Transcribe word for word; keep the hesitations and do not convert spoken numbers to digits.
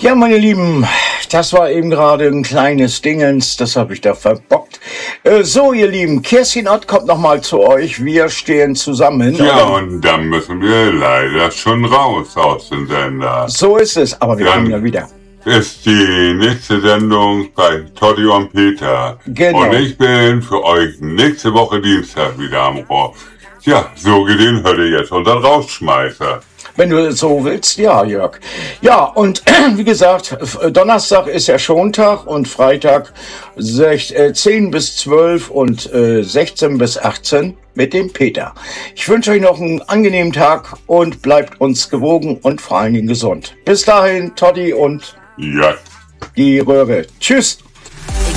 Ja, meine Lieben, das war eben gerade ein kleines Dingens, das habe ich da verbockt. Äh, so, ihr Lieben, Kerstin Ott kommt nochmal zu euch, wir stehen zusammen. Ja, und dann müssen wir leider schon raus aus dem Sender. So ist es, aber wir Dann kommen ja wieder. Ist die nächste Sendung bei Totti und Peter. Genau. Und ich bin für euch nächste Woche Dienstag wieder am Rohr. Ja, so gesehen hört ihr jetzt unseren Rausschmeißer. Wenn du es so willst, ja, Jörg. Ja, und wie gesagt, Donnerstag ist ja Schontag und Freitag zehn bis zwölf und äh, sechzehn bis achtzehn mit dem Peter. Ich wünsche euch noch einen angenehmen Tag und bleibt uns gewogen und vor allen Dingen gesund. Bis dahin, Totti und Ja. die Röhre. Tschüss.